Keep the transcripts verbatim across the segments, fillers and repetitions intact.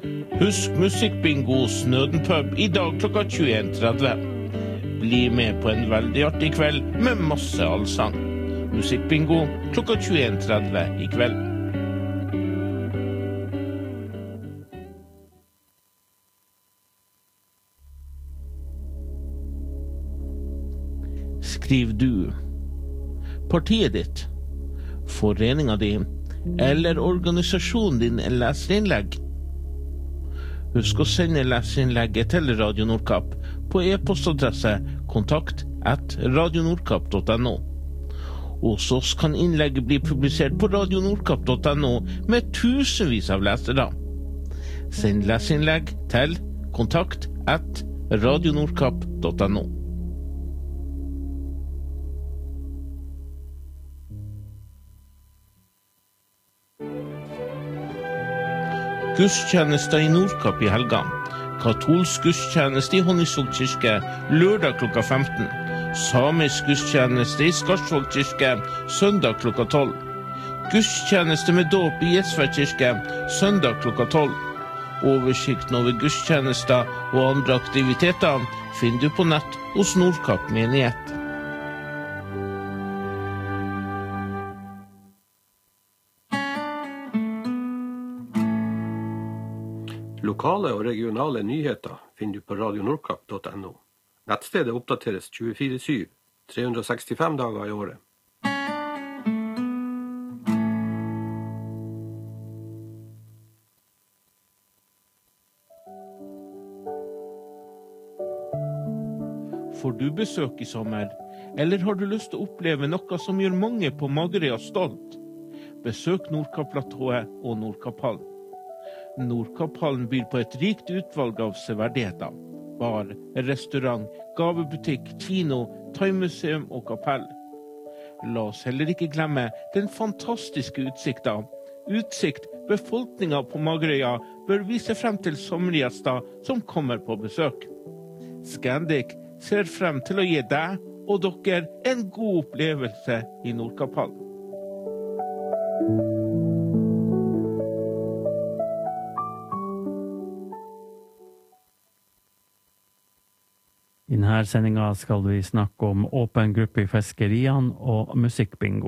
Husk musikkbingo Snøden pub I dag klokka tjueen tretti. Bli med på en veldig artig kveld med masse allsang. Musikkbingo klokka tjueen tretti I kveld. Skriv du partiet ditt, foreningen din eller organisasjonen din en leserinnlegg. Husk å sende leserinnlegget til Radio Nordkapp på e-postadresse kontakt at radionordkapp punktum no. Hos oss kan innlegget bli publisert på radionordkapp punktum no med tusenvis av lesere. Send leserinnlegg til kontakt at radionordkapp punktum no. Gudstjenester I Nordkapp I helga. Katolsk gudstjeneste I Honningsvåg kirke lørdag klokka femten. Samisk gudstjeneste I Skarsvåg kirke søndag klokka tolv. Gudstjeneste med dåp I Gjesvær kirke søndag klokka tolv. Oversikten over gudstjenester og andre aktiviteter finner du på nett hos Nordkapp menighet. Lokale og regionale nyheter finner du på radionordkapp punktum no. Nettstedet oppdateres tjuefire syv, tre hundre og sekstifem dager I året. Får du besøk I sommer, eller har du lyst til å oppleve noe som gjør mange på Magerøya stolt? Besøk Nordkapp-platået og Nordkapphallen. Nordkapphallen byr på et rikt utvalg av severdigheter. Bar, restaurant, gavebutikk, kino, thaimuseum og kapell. La oss heller ikke glemme den fantastiske utsikten. Utsikt befolkningen på Magerøya bør vise frem til sommergjester som kommer på besøk. Scandic ser frem til å gi deg og dere en god opplevelse I Nordkapphallen. I denne sendingen skal vi snakke om åpen gruppe I fiskeriene og musikkbingo.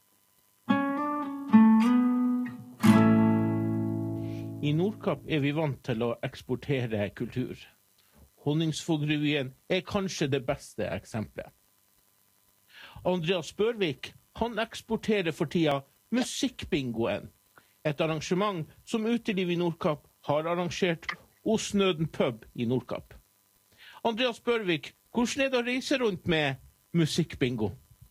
I Nordkapp er vi vant til å eksportere kultur. Honningsvågrevyen er kanskje det beste eksemplet. Andreas Børvik, han eksporterer for tida musikkbingoen. Et arrangement som Uteliv I Nordkapp har arrangert hos Snøden pub I Nordkapp. Andreas Børvik, hvordan er det å reise rundt med musikkbingo?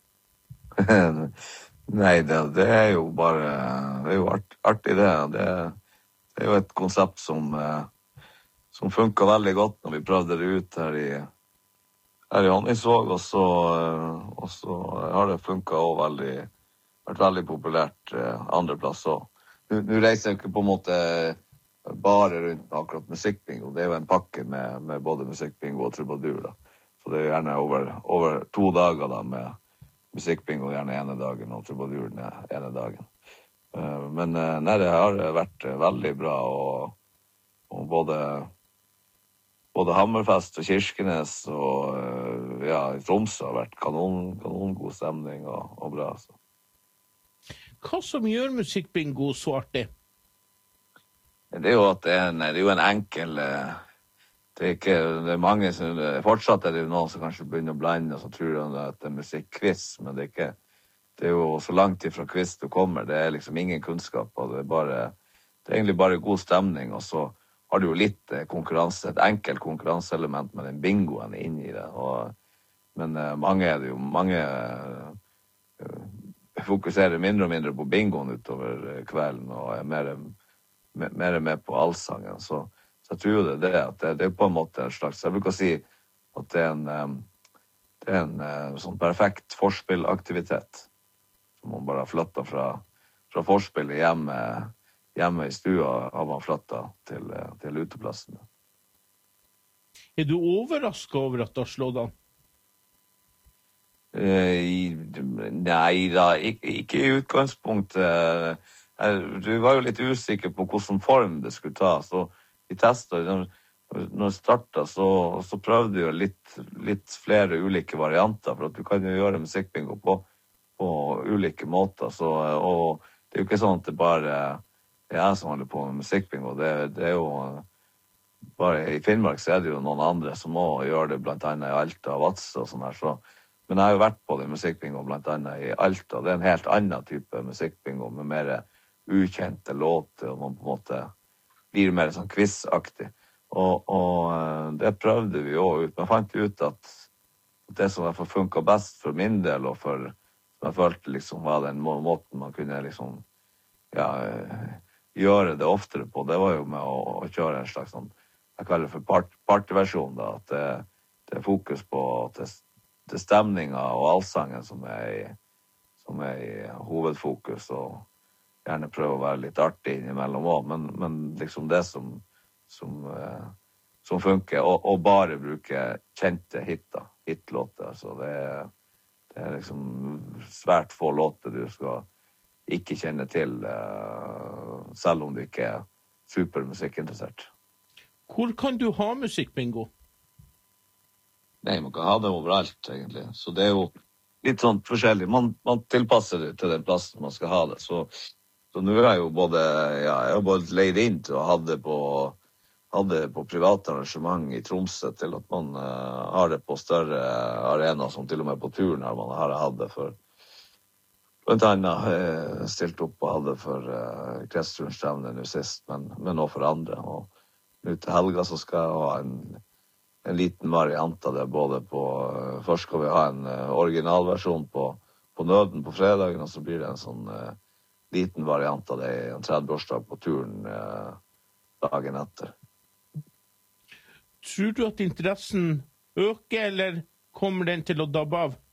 Nei, det, det er jo bare, det er jo art, artig det. det. Det er jo et konsept som, som funker veldig godt når vi prøvde det ut her I, her I Honningsvåg, og så, og så har det funket også veldig, vært veldig populært andre plasser. Nå, nå reiser jeg ikke på en måte bare rundt akkurat musikkbingo. Det er jo en pakke med, med både musikkbingo og trubadur da. Så det er gjerne over, over to dager da med musikkbingo gjerne ene dagen og trubadur ene dagen. Men nei, det har vært veldig bra og, og både, både Hammerfest og Kirkenes og ja, I Tromsø har vært kanon, kanon god stemning og, og bra. Så. Hva som gjør musikkbingo så artig? Det er jo at det er en, det er jo en enkel, det er ikke, det er mange som, fortsatt er det jo noen som kanskje begynner å blande, og så tror de at det er musikkquiz, men det er ikke, det er jo så langt ifra quiz du kommer, det er liksom ingen kunnskap, og det er bare, det er egentlig bare god stemning, og så har du jo litt konkurranse, et enkelt konkurranseelement med den bingoen inni det, og, men mange er det jo, mange uh, fokuserer mindre og mindre på bingoen utover kvelden, og er mer mer med på allsangen, så, så jeg tror det, det, at det, det er på en måte en slags, jeg bruker si at det er en, det er en sånn perfekt forspillaktivitet, som man bare har flyttet fra, fra forspillet hjemme, hjemme I stua, har man flyttet til, til uteplassen. Er du overrasket over at du har slått an? Uh, nei da, ikke, ikke I utgangspunktet. Uh, Du var jo litt usikker på hvordan form det skulle ta, så vi testet, når, når jeg startet, så, så prøvde vi jo litt, litt flere ulike varianter, for at du kan jo gjøre musikkbingo på, på ulike måter, så, og det er jo ikke sånn at det bare er jeg som holder på med musikkbingo, det, det er jo, bare i Finnmark så er det jo noen andre som må gjøre det, blant annet i Alta og Vadsø og sånn her, så, men jeg har jo vært på det musikkbingo, blant annet i Alta, det er en helt annen type musikkbingo, med mer ukjente låter, og man på en måte blir mer sånn quiz-aktig. Og, og det prøvde vi jo ut, men fant ut at det som i hvert fall funket best for min del, og for, som jeg følte liksom var den må måten man kunne liksom, ja, gjøre det oftere på, det var jo med å, å kjøre en slags sånn, jeg kaller det for part, partyversjon da, at det, det er fokus på det, det stemningen og allsangen som er i, som er i hovedfokus, og gjerne prøve å være litt artig innimellom også, men, men liksom det som, som, eh, som funker, og, og bare bruke kjente hitter, hitlåter, så det er, det er liksom svært få låter du skal ikke kjenne til, eh, selv om du ikke er supermusikkinteressert. Hvor kan du ha musikkbingo? Nei, man kan ha det overalt, egentlig, så det er jo litt sånn forskjellig. Man, man tilpasser det til den plassen man skal ha det, så Så nå er jeg jo både, ja, jeg har både leid inn til å ha det på, ha det på private arrangement i Tromsø, til at man uh, har det på større arenaer, som til og med på turen her man har hatt det for, blant annet uh, stilt opp og hadde for uh, kretsturstevne nå sist, men, men også for andre. Og nå til helga så skal jeg ha en, en liten variant av det, både på, uh, først skal vi ha en uh, originalversjon på, på Nøden på fredagen, og så blir det en sånn uh, liten variant av det i en tredve-årsdag på turen eh, dagen etter. Tror du at interessen øker, eller kommer den til å dabbe av?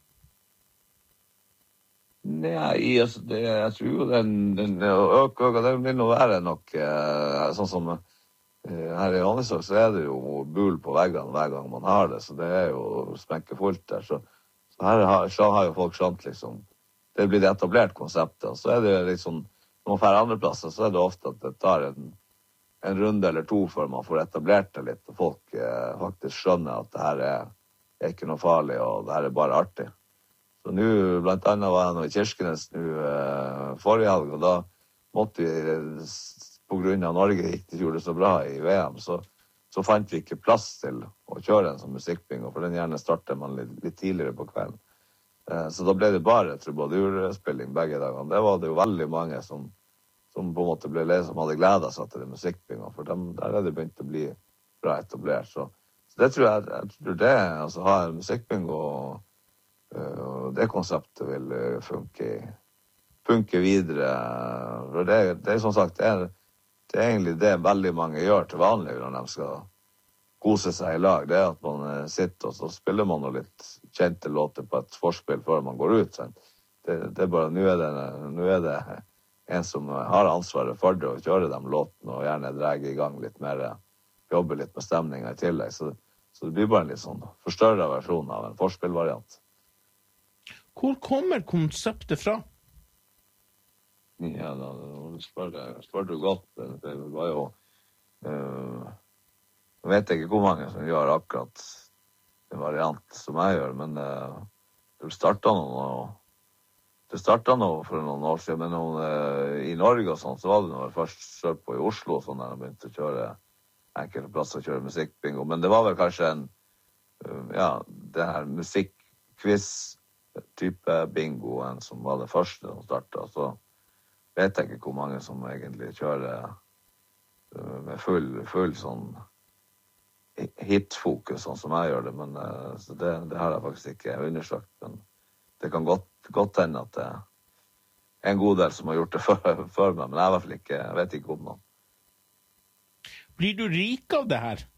Nei, altså, det, jeg tror jo den, den øker, øker, det vil nå være nok, eh, sånn som eh, her i Johannesburg, så er det jo bul på veggene hver gang man har det, så det er jo smekkefullt der, så, så her har, så har jo folk skjønt liksom, det blir det etablert konseptet, og så er det liksom, når man får andre plasser, så er det ofte at det tar en, en runde eller to før man får etablert det litt, og folk eh, faktisk skjønner at det her er, er ikke noe farlig, og det her er bare artig. Så nå, blant annet var jeg nå i Kirkenes nå eh, forrige helg, og da måtte vi, på grunn av Norge ikke gjorde det så bra i V M, så, så fant vi ikke plass til å kjøre en sånn musikkbingo, for den gjerne starter man litt, litt tidligere på kvelden. Så da ble det bare trubadurspilling begge dagene. Det var det jo veldig mange som, som på en måte ble ledet, som hadde gledet seg til det musikkbingo, for dem, der er det begynt å bli bra etablert. Så, så det tror jeg, jeg tror det, altså ha en musikkbingo, og det konseptet vil funke, funke videre. For det, det er som sagt, det er, det er egentlig det veldig mange gjør til vanlig når de skal kose seg i lag, det er at man sitter og så spiller man noe litt kjente låter på et forspill før man går ut. Det, det er bare, nå er det, nå er det en som har ansvaret for det å kjøre de låtene og gjerne drar i gang litt mer, jobbe litt med stemningen i tillegg. Så, så det blir bare en litt sånn forstørret versjon av en forspillvariant. Hvor kommer konseptet fra? Ja, da spør, spør du godt. Det var jo... Uh, Jeg vet ikke hvor mange som gjør akkurat en variant som jeg gjør, men uh, det startet noe, det startet noe for noen år siden, men noen, uh, i Norge og sånn, så var det når jeg først kjørte på i Oslo, sånn der jeg begynte å kjøre enkelte plasser, å kjøre musikkbingo, men det var vel kanskje en, uh, ja, det her musikk-quiz-type bingoen som var det første som startet, så vet jeg ikke hvor mange som egentlig kjører uh, med full, full sånn hitfokus, sånn som jeg gjør det, men uh, så det, det har jeg faktisk ikke undersøkt, men det kan godt, godt hende at det er en god del som har gjort det før, før meg, men jeg, i hvert fall ikke, jeg vet ikke om noen. Blir du rik av det her?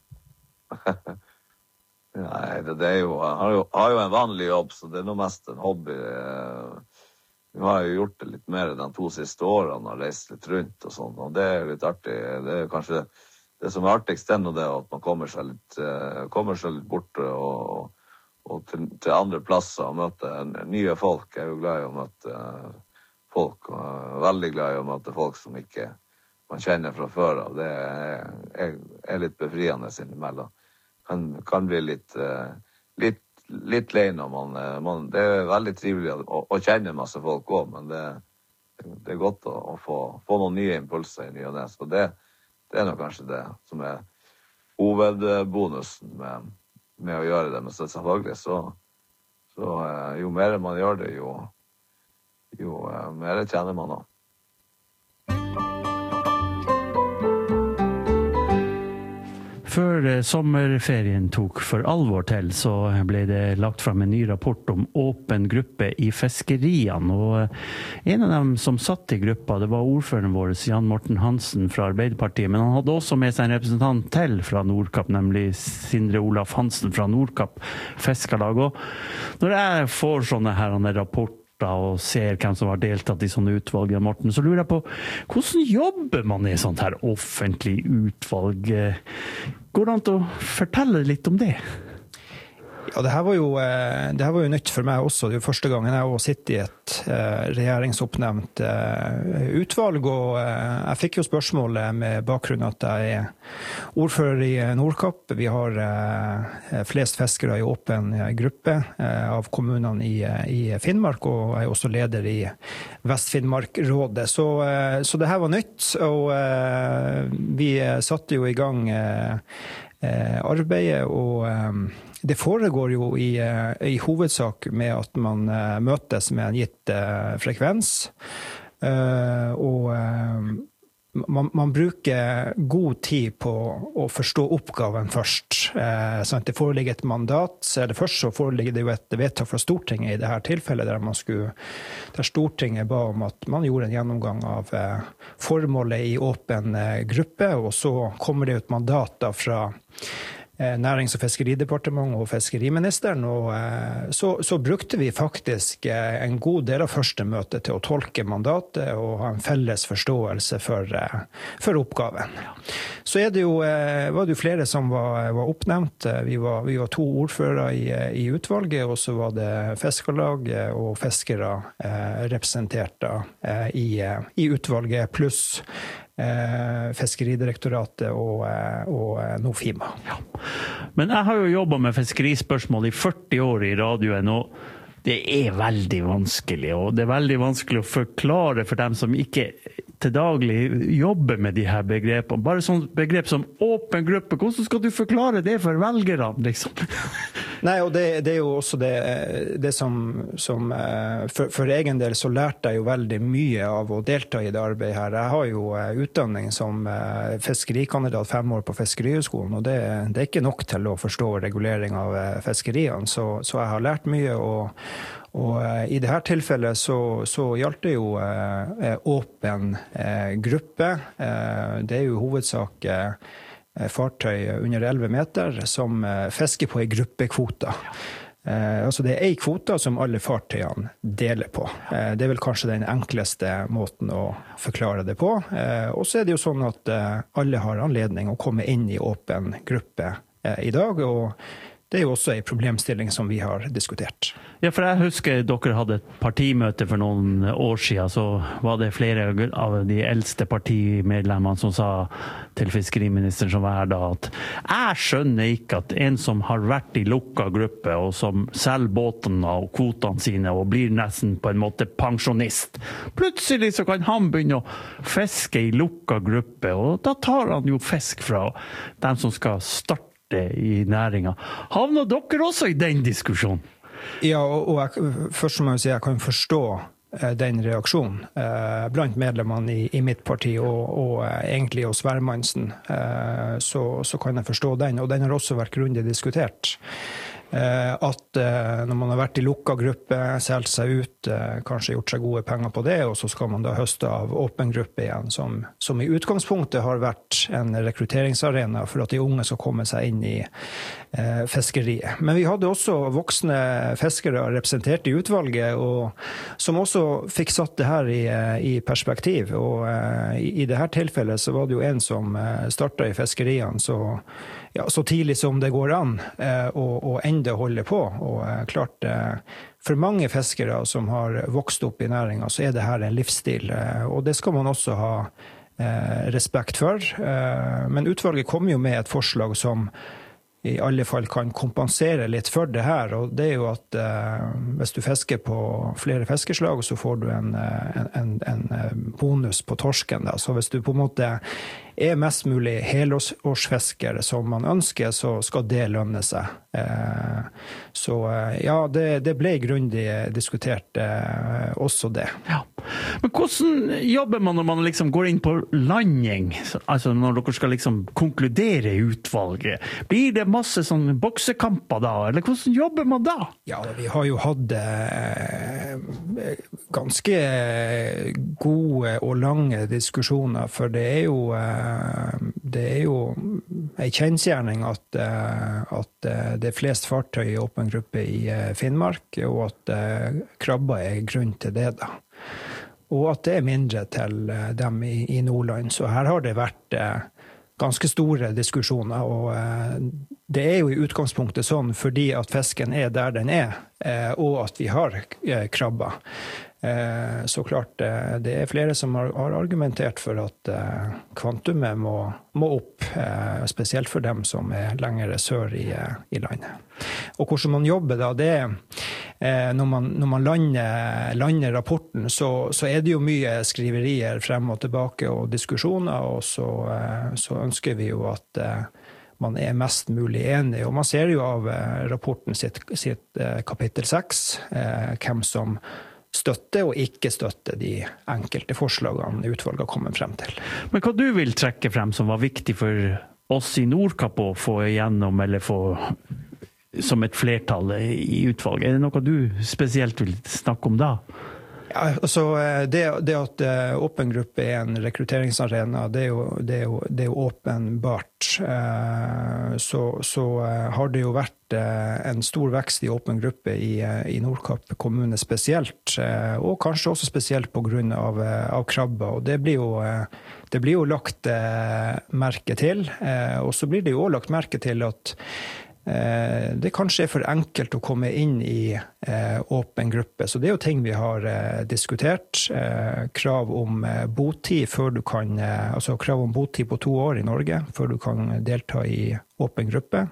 Nei, det, det er jo, jeg har jo, har jo en vanlig jobb, så det er noe mest en hobby. Nå har jeg jo gjort det litt mer de to siste årene, og reist litt rundt og sånn, og det er litt artig. Det er kanskje det som er artigst ennå, det er at man kommer seg litt, kommer seg litt bort og, og til, til andre plasser og møte nye folk. Jeg er jo glad i å møte folk, og veldig glad i å møte folk som ikke man kjenner fra før av. Det er, er, er litt befriende innimellom. Kan, kan bli litt, litt, litt lei når man, man... Det er veldig trivelig å, å kjenne masse folk også, men det, det er godt å, å få, få noen nye impulser i ny og det. Så det, det er nok kanskje det som er hovedbonusen med, med å gjøre det. Men selvfølgelig så, så jo mer man gjør det, jo, jo mer tjener man også. Før sommerferien tok for alvor til, så ble det lagt frem en ny rapport om åpen gruppe i fiskeriene. Og en av dem som satt i gruppa, det var ordføreren vår, Jan Morten Hansen fra Arbeiderpartiet, men han hadde også med seg en representant til fra Nordkapp, nemlig Sindre Olaf Hansen fra Nordkapp Fiskarlag. Og når jeg får sånne her rapporter, og ser hvem som har deltatt i sånne utvalg, Jan Morten, så lurer jeg på, hvordan jobber man i sånt her offentlig utvalg? Går det an til å fortelle litt om det? Ja, det her var jo, det her var jo nytt for meg også. Det er jo første gangen jeg også sitter i et regjeringsoppnevnt utvalg, og jeg fikk jo spørsmålet med bakgrunn at jeg er ordfører i Nordkapp. Vi har flest fiskere i åpen gruppe av kommunene i, i Finnmark, og jeg er også leder i Vest-Finnmark-rådet. Så, så det her var nytt, og vi satte jo i gang arbeidet, og det foregår jo i, i hovedsak med at man møtes med en gitt frekvens, og man, man bruker god tid på å forstå oppgaven først. Sånn at det foreligger et mandat, så er det først så foreligger det jo et vedtak fra Stortinget i dette tilfellet, der, man skulle, der Stortinget ba om at man gjorde en gjennomgang av formålet i åpen gruppe, og så kommer det et mandat da fra Nærings- og fiskeridepartementet og fiskeriministeren, og så, så brukte vi faktisk en god del av første møte til å tolke mandatet og ha en felles forståelse for, for oppgaven. Så er det jo, var det jo flere som var, var oppnevnt. Vi var, vi var to ordførere i, i utvalget, og så var det Fiskarlag og fiskere eh, representert i, i utvalget, pluss Fiskeridirektoratet og, og Nofima. Ja. Men jeg har jo jobbet med fiskerispørsmål i førti år i radioen, og det er veldig vanskelig, og det er veldig vanskelig å forklare for dem som ikke til daglig jobber med de her begrepene. Bare sånn begrep som åpen gruppe, hvordan skal du forklare det for velgerne, liksom? Nei, og det, det er jo også det, det som, som for, for egen del så lærte jeg jo veldig mye av å delta i det arbeidet her. Jeg har jo utdanning som fiskerikandidat fem år på Fiskerihøgskolen, og det, det er ikke nok til å forstå regulering av fiskeriene, så, så jeg har lært mye, og, og i dette tilfellet så, så gjaldt det jo eh, åpen eh, gruppe. Eh, det er jo hovedsak eh, fartøy under elleve meter som fisker på en gruppekvote. Eh, altså det er en kvote som alle fartøyene deler på. Eh, det er vel kanskje den enkleste måten å forklare det på. Eh, og så er det jo sånn at eh, alle har anledning å komme inn i åpen gruppe eh, i dag, og det er jo også en problemstilling som vi har diskutert. Ja, for jeg husker dere hadde et partimøte for noen år siden, så var det flere av de eldste partimedlemmene som sa til fiskeriministeren som var her da, at jeg skjønner ikke at en som har vært i lukka gruppe, og som selger båtene og kvotene sine, og blir nesten på en måte pensjonist, plutselig så kan han begynne å fiske i lukka gruppe, og da tar han jo fisk fra dem som skal starte i næringen. Havner dere også i den diskusjonen? Ja, og, og jeg, først må jeg si jeg kan forstå eh, den reaksjonen eh, blant medlemmene i, i mitt parti, og, og eh, egentlig hos Værmannsen, eh, så, så kan jeg forstå den, og den har også vært grundig diskutert. Eh, at eh, når man har vært i lukka gruppe, selv seg ut, eh, kanskje gjort seg gode penger på det, og så skal man da høste av åpen gruppe igjen, som, som i utgangspunktet har vært en rekrutteringsarena for at de unge skal komme seg inn i eh, fiskeriet. Men vi hadde også voksne fiskere representert i utvalget, og som også fikk satt det her i, i perspektiv. Og eh, i, i dette tilfellet så var det jo en som eh, startet i fiskeriene, så Ja, så tidlig som det går an, eh, og, og enda holde på. Og eh, klart, eh, for mange fiskere som har vokst opp i næringen, så er det her en livsstil. Eh, og det skal man også ha eh, respekt for. Eh, men utvalget kom jo med et forslag som i alle fall kan kompensere litt for det her, og det er jo at eh, hvis du fisker på flere fiskeslag, så får du en, en, en, en bonus på torsken. Da. Så hvis du på en måte er mest mulig helårsfisker som man ønsker, så skal det lønne seg. Eh, så eh, ja, det, det ble grundig diskutert eh, også det. Ja. Men hvordan jobber man når man liksom går inn på landing? Altså når dere skal liksom konkludere i utvalget? Blir det masse sånne boksekamper da, eller hvordan jobber man da? Ja, vi har jo hatt eh, ganske gode og lange diskusjoner, for det er jo eh, det er jo en kjensgjerning at, at det er flest fartøy i åpen gruppe i Finnmark, og at krabber er grunn til det da. Og at det er mindre til dem i, i Nordland. Så her har det vært ganske store diskusjoner, og det er jo i utgangspunktet sånn fordi at fisken er der den er, og at vi har krabber. Så klart, det er flere som har argumentert for at kvantumet må, må opp, spesielt for dem som er lengre sør i, i landet. Og hvordan man jobber da, det er når man, når man lander, lander rapporten, så, så er det jo mye skriverier frem og tilbake og diskusjoner, og så, så ønsker vi jo at man er mest mulig enig. Og man ser jo av rapporten sitt, sitt kapittel seks, hvem som støtte og ikke støtte de enkelte forslagene utvalget har kommet frem til. Men hva du vil trekke frem som var viktig for oss i Nordkapp å få igjennom, eller få som et flertall i utvalget? Er det noe du spesielt vil snakke om da? Ja, altså det, det at åpen gruppe er en rekrutteringsarena, det er jo, det er jo, det er jo åpenbart. Så, så har det jo vært en stor vekst i åpen gruppe i, i Nordkapp kommune spesielt, og kanskje også spesielt på grunn av, av krabber. Og det blir jo, det blir jo lagt merke til, og så blir det jo også lagt merke til at det kanskje er for enkelt å komme inn i eh, åpen gruppe, så det er jo ting vi har eh, diskutert. Eh, krav om eh, botid før du kan, eh, altså krav om botid på to år i Norge før du kan delta i åpen gruppe.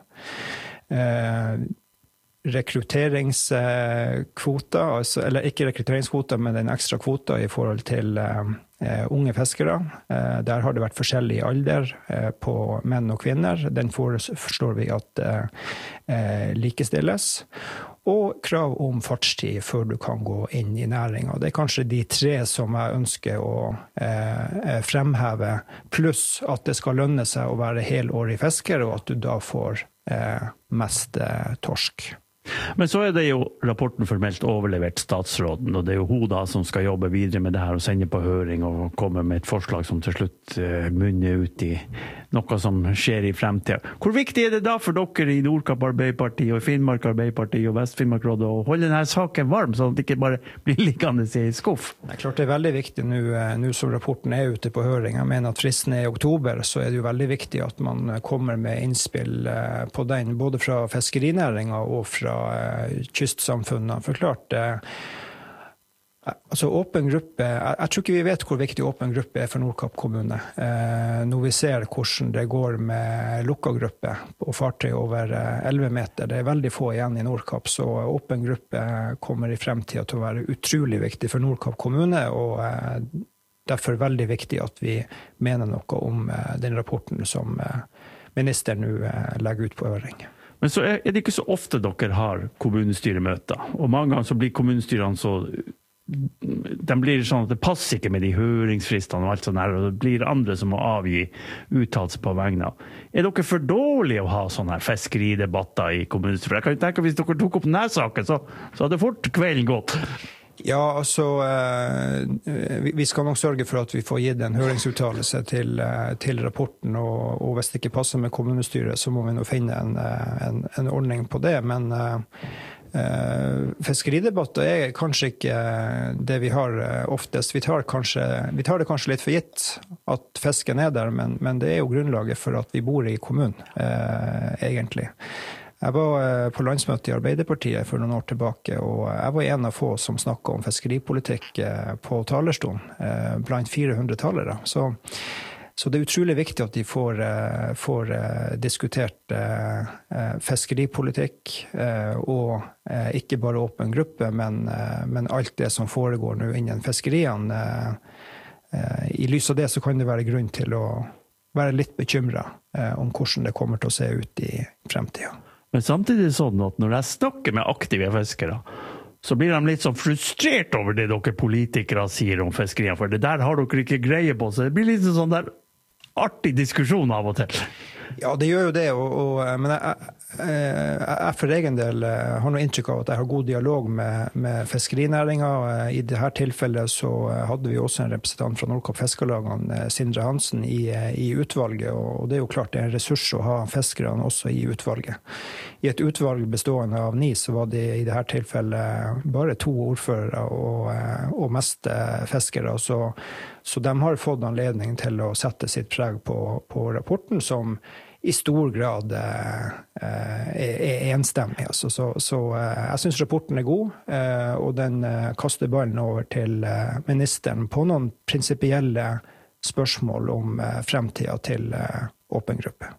Eh, rekrutteringskvoter, altså, eller ikke rekrutteringskvoter, men den ekstra kvota i forhold til eh, unge fiskere. Eh, der har det vært forskjellig alder eh, på menn og kvinner. Den forstår vi at eh, likestilles. Og krav om fartstid før du kan gå inn i næringen. Det er kanskje de tre som jeg ønsker å eh, fremheve, pluss at det skal lønne seg å være helårig fisker, og at du da får eh, mest eh, torsk. Men så er det jo rapporten formelt overlevert statsråden, og det er jo hun da som skal jobbe videre med det her og sende på høring og komme med et forslag som til slutt uh, munner ut i noe som skjer i fremtiden. Hvor viktig er det da for dere i Nordkapp Arbeiderparti og Finnmark Arbeiderparti og Vest-Finnmark Råd å holde denne saken varm, sånn at det ikke bare blir liggende i skuff? Det er klart det er veldig viktig nå, nå som rapporten er ute på høring. Jeg mener at fristen er i oktober, så er det jo veldig viktig at man kommer med innspill på den, både fra fiskerinæringen og fra kystsamfunnet. For klart, altså åpen gruppe, jeg, jeg tror ikke vi vet hvor viktig åpen gruppe er for Nordkapp kommune. Eh, når vi ser hvordan det går med lukka gruppe og fartøy over elleve meter, det er veldig få igjen i Nordkapp, så åpen gruppe kommer i fremtiden til å være utrolig viktig for Nordkapp kommune, og eh, derfor veldig viktig at vi mener noe om eh, den rapporten som eh, ministeren nå eh, legger ut på høring. Men så er det ikke så ofte dere har kommunestyremøter, og mange ganger så blir kommunestyrene så, de blir sånn at det passer ikke med de høringsfristene og alt sånt her, og det blir andre som må avgi uttalelse på vegne. Er dere for dårlige å ha sånne her fiskeridebatter i kommunestyret? Jeg kan jo tenke at hvis dere tok opp denne saken, så, så hadde fort kvelden gått. Ja, altså, vi skal nok sørge for at vi får gitt en høringsuttalelse til, til rapporten, og, og hvis det ikke passer med kommunestyret, så må vi nå finne en, en, en ordning på det. Men uh, fiskeridebatter er kanskje ikke det vi har oftest. Vi tar, kanskje, vi tar det kanskje litt for gitt at fisken er der, men, men det er jo grunnlaget for at vi bor i kommunen, uh, egentlig. Jeg var på landsmøtet i Arbeiderpartiet for noen år tilbake, og jeg var en av få som snakket om fiskeripolitikk på talerstolen, blant fire hundre talere. Så, så det er utrolig viktig at de får, får diskutert fiskeripolitikk, og ikke bare åpen gruppe, men, men alt det som foregår nå innen fiskeriene. I lys av det så kan det være grunn til å være litt bekymret om hvordan det kommer til å se ut i fremtiden. Men samtidig er det sånn at når jeg snakker med aktive fiskere, så blir de litt sånn frustrert over det dere politikere sier om fiskeriene, for det der har dere ikke greie på, så det blir litt sånn der artig diskusjon av og til. Ja, det gjør jo det, og, og, men jeg, jeg, jeg for egen del har noe inntrykk av at jeg har god dialog med, med fiskerinæringen. I dette tilfellet så hadde vi også en representant fra Nordkapp Fiskerlagene, Sindre Hansen, i, i utvalget, og det er jo klart det er en ressurs å ha fiskerne også i utvalget. I et utvalg bestående av ni, så var det i dette tilfellet bare to ordførere og, og mest fiskere, så Så de har fått anledning til å sette sitt preg på, på rapporten, som i stor grad eh, er, er enstemmig. Altså. Så, så eh, jeg synes rapporten er god, eh, og den eh, kaster ballen over til eh, ministeren på noen prinsipielle spørsmål om eh, fremtiden til eh, åpen gruppe.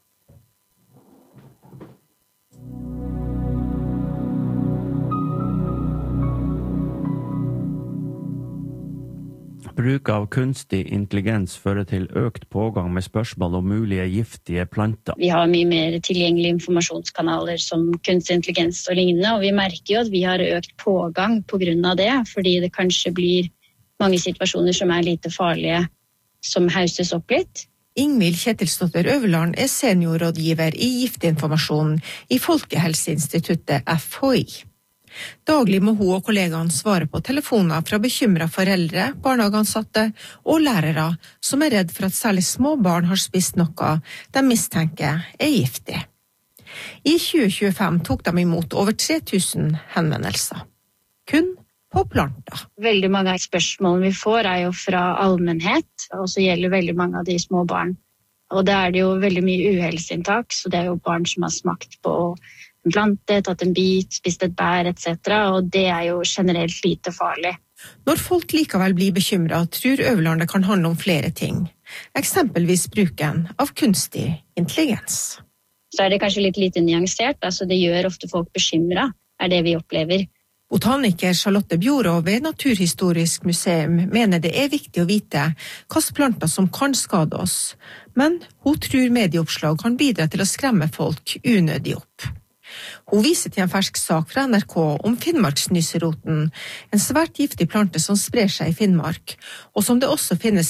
Bruk av kunstig intelligens fører til økt pågang med spørsmål om mulige giftige planter. Vi har mye mer tilgjengelige informasjonskanaler som kunstig intelligens og lignende, og vi merker jo at vi har økt pågang på grunn av det, fordi det kanskje blir mange situasjoner som er lite farlige, som hauses opp litt. Ingvild Kjetilsdotter Øverland er seniorrådgiver i giftinformasjon i Folkehelseinstituttet F H I. Daglig må hun og kollegaene svare på telefoner fra bekymrede foreldre, barnehageansatte og lærere som er redd for at særlig små barn har spist noe de mistenker er giftig. I tjue tjuefem tok de imot over tre tusen henvendelser, kun på planter. Veldig mange av spørsmålene vi får er jo fra allmennhet, og så gjelder veldig mange av de små barn. Og det er det jo veldig mye uhelseinntak, så det er jo barn som har smakt på en plante, tatt en bit, spist et bær, et cetera, og det er jo generelt lite farlig. Når folk likevel blir bekymret, tror Øverland det kan handle om flere ting. Eksempelvis bruken av kunstig intelligens. Så er det kanskje litt lite nyansert, altså det gjør ofte folk bekymret, er det vi opplever. Botaniker Charlotte Bjorå ved Naturhistorisk museum mener det er viktig å vite hvilke planter som kan skade oss, men hun tror medieoppslag kan bidra til å skremme folk unødig opp. Hun viser til en fersk sak fra N R K om Finnmarksnyseroten, en svært giftig plante som sprer seg i Finnmark, og som det også finnes